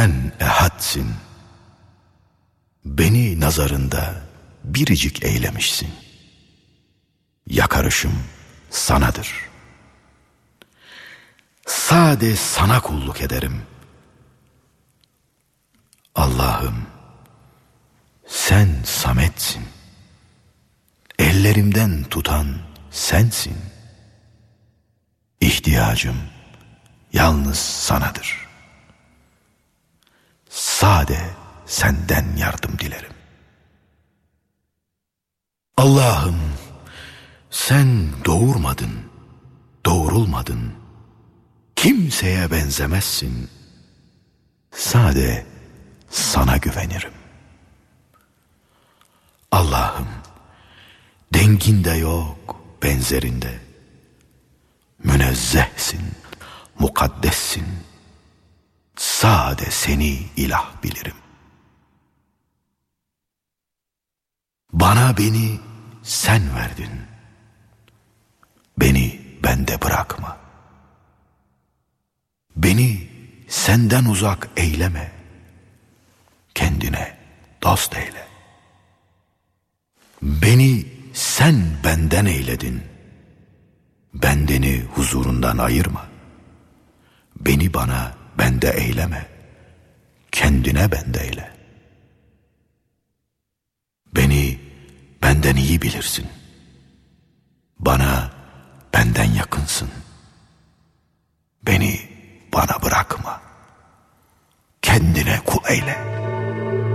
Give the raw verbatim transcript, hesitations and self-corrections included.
Sen ehadsin. Beni nazarında biricik eylemişsin. Yakarışım sanadır. Sade sana kulluk ederim. Allah'ım, sen sametsin. Ellerimden tutan sensin. İhtiyacım yalnız sanadır. Sade senden yardım dilerim. Allah'ım, sen doğurmadın, doğurulmadın. Kimseye benzemezsin. Sade sana güvenirim. Allah'ım, denginde yok, benzerinde. Münezzehsin, mukaddessin. Sade seni ilah bilirim. Bana beni sen verdin. Beni bende bırakma. Beni senden uzak eyleme. Kendine dost eyle. Beni sen benden eyledin. Bendeni huzurundan ayırma. Beni bana bende eyleme. Kendine bende eyle. Beni benden iyi bilirsin. Bana benden yakınsın. Beni bana bırakma. Kendine kul eyle.